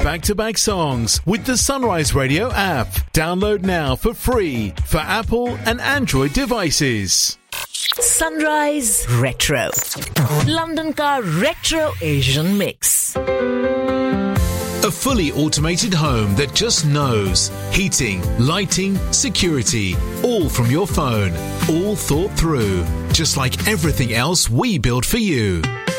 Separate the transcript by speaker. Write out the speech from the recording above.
Speaker 1: back-to-back songs with the Sunrise Radio app. Download now for free for Apple and Android devices.
Speaker 2: Sunrise Retro. London Car Retro Asian Mix.
Speaker 1: A fully automated home that just knows. Heating, lighting, security. All from your phone. All thought through. Just like everything else we build for you.